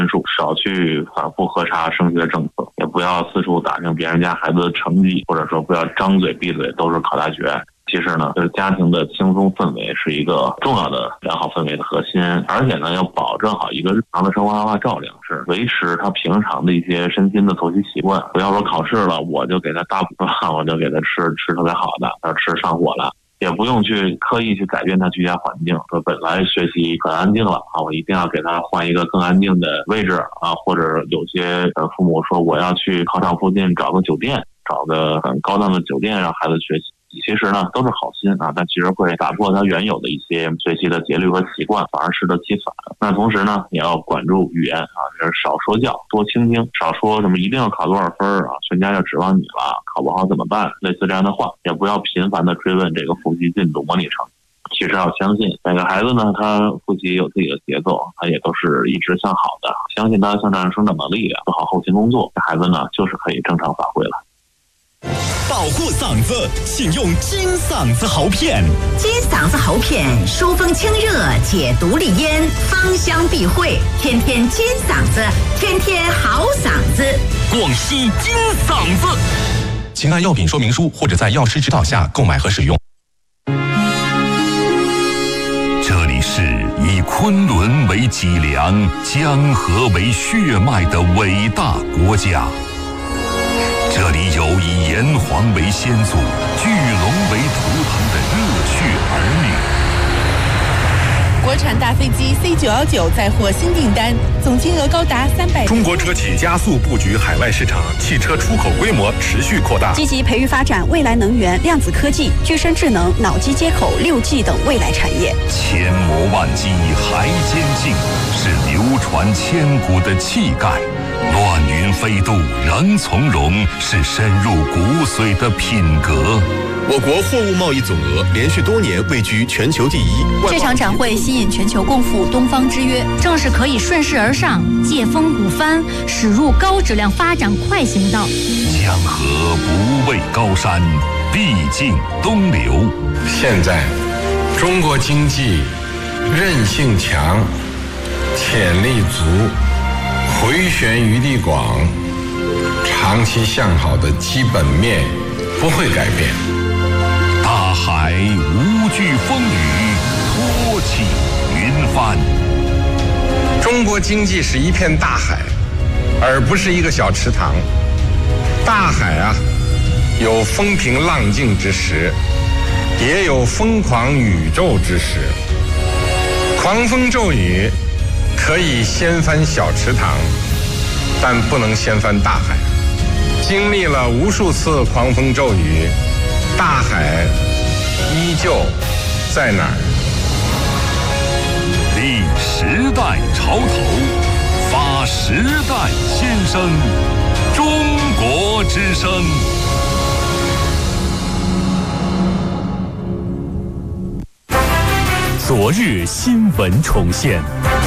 分数，少去反复核查升学政策，也不要四处打听别人家孩子的成绩，或者说不要张嘴闭嘴都是考大学。其实呢，就是家庭的轻松氛围是一个重要的良好氛围的核心，而且呢，要保证好一个日常的生活文化照亮，是维持他平常的一些身心的作息习惯。不要说考试了，我就给他大补饭，我就给他吃特别好的，吃上火了。也不用去刻意去改变他居家环境，说本来学习很安静了啊，我一定要给他换一个更安静的位置啊，或者有些父母说我要去考场附近找个酒店，找个很高档的酒店让孩子学习。其实呢都是好心啊，但其实会打破他原有的一些学习的节律和习惯，反而适得其反。那同时呢，也要管住语言啊，就是少说教，多倾听，少说什么一定要考多少分啊，全家要指望你了，考不好怎么办？类似这样的话，也不要频繁的追问这个复习进度、模拟成绩。其实要相信每个孩子呢，他复习有自己的节奏，他也都是一直向好的，相信他向上生长能力做好后勤工作，这孩子呢就是可以正常发挥了。 保护嗓子，请用金嗓子喉片。 金嗓子喉片，疏风清热，解毒利咽，芳香避秽，天天金嗓子，天天好嗓子。 广西金嗓子， 请按药品说明书或者在药师指导下购买和使用。 这里是以昆仑为脊梁、江河为血脉的伟大国家。这里有以炎黄为先祖、巨龙为图腾的热血儿女。国产大飞机 C919 再获新订单，总金额高达300。 中国车企加速布局海外市场，汽车出口规模持续扩大， 积极培育发展未来能源、量子科技、具身智能、脑机接口、6G 等未来产业。 千磨万击还坚劲，是流传千古的气概。乱云飞渡仍从容，是深入骨髓的品格。 我国货物贸易总额连续多年位居全球第一。 这场展会吸引全球共赴东方之约，正是可以顺势而上、借风鼓帆，驶入高质量发展快行道。 江河不畏高山，必经东流。 现在，中国经济韧性强，潜力足，回旋余地广，长期向好的基本面不会改变。 大海无惧风雨，托起云帆。 中国经济是一片大海，而不是一个小池塘。大海啊，有风平浪静之时，也有疯狂宇宙之时。狂风骤雨可以掀翻小池塘，但不能掀翻大海。经历了无数次狂风骤雨，大海依旧在哪儿？ 立时代潮头，发时代先声，中国之声。 昨日新闻重现，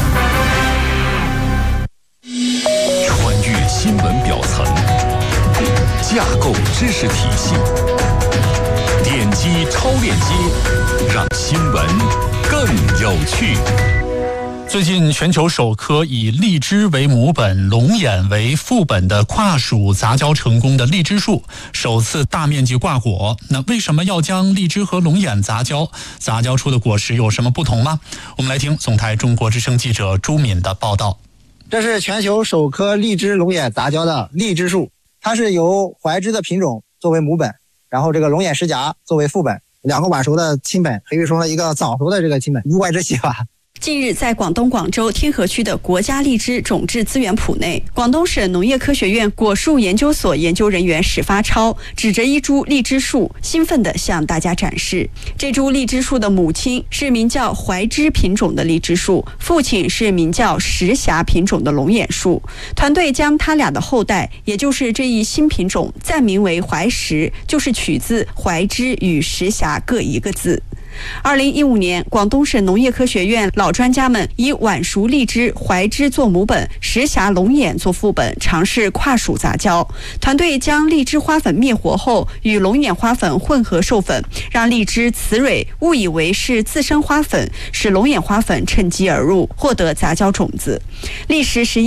穿越新闻表层，架构知识体系，点击超链接，让新闻更有趣。 最近全球首颗以荔枝为母本、龙眼为副本的跨属杂交成功的荔枝树首次大面积挂果。那为什么要将荔枝和龙眼杂交？杂交出的果实有什么不同吗？我们来听总台中国之声记者朱敏的报道。 这是全球首颗荔枝龙眼杂交的荔枝树，它是由怀枝的品种作为母本，然后这个龙眼石荚作为副本，两个晚熟的亲本培育出了一个早熟的这个亲本，无外之喜吧。 近日，在广东广州天河区的国家荔枝种质资源圃内，广东省农业科学院果树研究所研究人员史发超指着一株荔枝树，兴奋地向大家展示。这株荔枝树的母亲是名叫怀枝品种的荔枝树，父亲是名叫石荚品种的龙眼树。团队将他俩的后代，也就是这一新品种，暂名为怀石，就是取自怀枝与石荚各一个字。2015年，广东省农业科学院老专家们以晚熟荔枝怀枝做母本，石荚龙眼做副本，尝试跨属杂交。团队将荔枝花粉灭活后，与龙眼花粉混合授粉，让荔枝雌蕊误以为是自生花粉，使龙眼花粉趁机而入，获得杂交种子。历时11